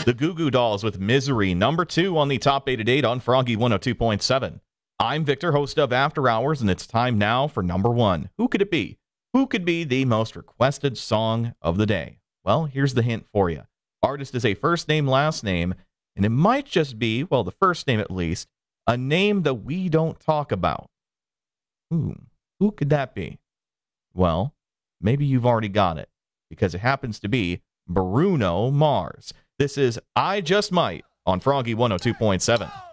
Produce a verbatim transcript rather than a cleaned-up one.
The Goo Goo Dolls with Misery, number two on the top eight at eight on Froggy one oh two point seven. I'm Victor, host of After Hours, and it's time now for number one. Who could it be? Who could be the most requested song of the day? Well, here's the hint for you. Artist is a first name, last name, and it might just be, well, the first name at least, a name that we don't talk about. Hmm, who could that be? Well, maybe you've already got it, because it happens to be Bruno Mars. This is I Just Might on Froggy one oh two point seven.